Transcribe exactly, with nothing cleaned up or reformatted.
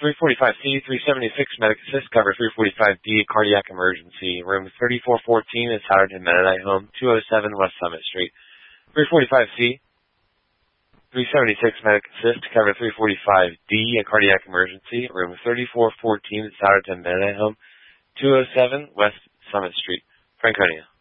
three forty-five C, three seventy-six Medic Assist, cover three forty-five D, cardiac emergency, room thirty-four fourteen at Souderton Mennonite Home, two oh seven West Summit Street. three forty-five C, three seventy-six Medic Assist, cover three forty-five D, a cardiac emergency, room thirty-four fourteen at Souderton Mennonite Home, two oh seven West Summit Street, Franconia.